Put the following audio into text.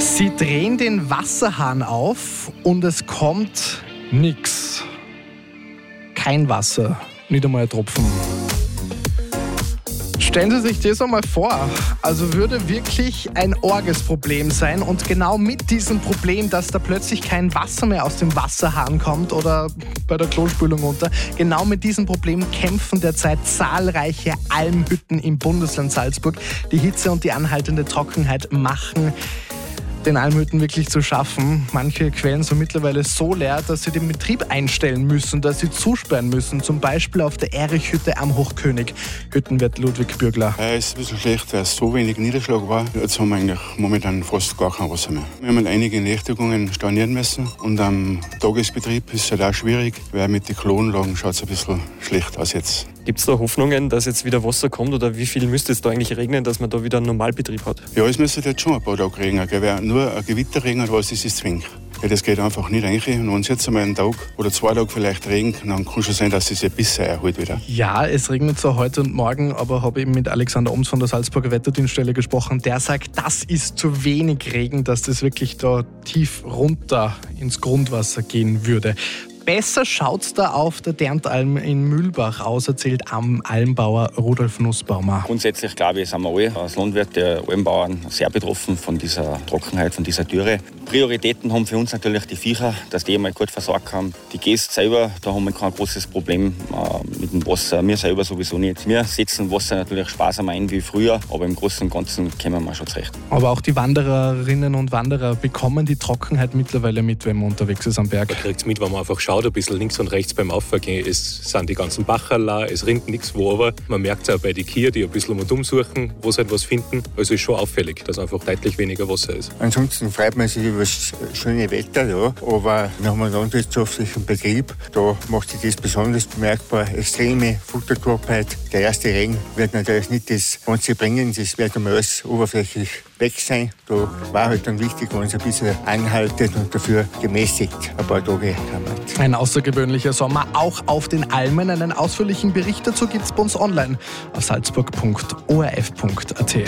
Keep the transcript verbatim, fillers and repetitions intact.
Sie drehen den Wasserhahn auf und es kommt nix. Kein Wasser, nicht einmal ein Tropfen. Stellen Sie sich das einmal vor, also würde wirklich ein orges Problem sein und genau mit diesem Problem, dass da plötzlich kein Wasser mehr aus dem Wasserhahn kommt oder bei der Klospülung runter, genau mit diesem Problem kämpfen derzeit zahlreiche Almhütten im Bundesland Salzburg. Die Hitze und die anhaltende Trockenheit machen den Almhütten wirklich zu schaffen. Manche Quellen sind mittlerweile so leer, dass sie den Betrieb einstellen müssen, dass sie zusperren müssen. Zum Beispiel auf der Erichhütte am Hochkönig. Hüttenwirt Ludwig Bürgler. Ja, es ist ein bisschen schlecht, weil es so wenig Niederschlag war. Jetzt haben wir eigentlich momentan fast gar kein Wasser mehr. Wir haben einige Nächtigungen stornieren müssen und am Tagesbetrieb ist es halt auch schwierig, weil mit den Kloanlagen schaut es ein bisschen schlecht aus jetzt. Gibt es da Hoffnungen, dass jetzt wieder Wasser kommt oder wie viel müsste es da eigentlich regnen, dass man da wieder einen Normalbetrieb hat? Ja, es müsste jetzt schon ein paar Tage regnen. Weil nur ein Gewitterregen oder was, das ist zwingend. Ja, das geht einfach nicht rein. Und wenn es jetzt einmal einen Tag oder zwei Tage vielleicht regnet, dann kann schon sein, dass es ein bisschen erholt wieder. Ja, es regnet zwar heute und morgen, aber habe eben mit Alexander Oms von der Salzburger Wetterdienststelle gesprochen. Der sagt, das ist zu wenig Regen, dass das wirklich da tief runter ins Grundwasser gehen würde. Besser schaut's da auf der Derntalm in Mühlbach aus, erzählt am Almbauer Rudolf Nussbaumer. Grundsätzlich glaube ich, sind wir alle als Landwirte, Almbauern sehr betroffen von dieser Trockenheit, von dieser Dürre. Prioritäten haben für uns natürlich die Viecher, dass die einmal gut versorgt haben. Die Gäste selber, da haben wir kein großes Problem äh, mit dem Wasser. Wir selber sowieso nicht. Wir setzen Wasser natürlich sparsamer ein wie früher, aber im Großen und Ganzen kommen wir schon zurecht. Aber auch die Wandererinnen und Wanderer bekommen die Trockenheit mittlerweile mit, wenn man unterwegs ist am Berg. Man kriegt es mit, wenn man einfach schaut, ein bisschen links und rechts beim Auffahren. Es sind die ganzen Bacher leer, es rinnt nichts wo, aber man merkt es auch bei den Kühen, die ein bisschen um umsuchen, wo sie halt was finden. Also ist schon auffällig, dass einfach deutlich weniger Wasser ist. Ansonsten freut man sich über das schöne Wetter, ja, aber wir haben einen landwirtschaftlichen Betrieb, da macht sich das besonders bemerkbar. Extreme Futterknappheit. Der erste Regen wird natürlich nicht das Ganze bringen, das wird einmal alles oberflächlich weg sein. Da war halt dann wichtig, wenn es ein bisschen anhaltet und dafür gemäßigt ein paar Tage kann. Ein außergewöhnlicher Sommer, auch auf den Almen. Einen ausführlichen Bericht dazu gibt es bei uns online auf salzburg punkt o r f punkt a t.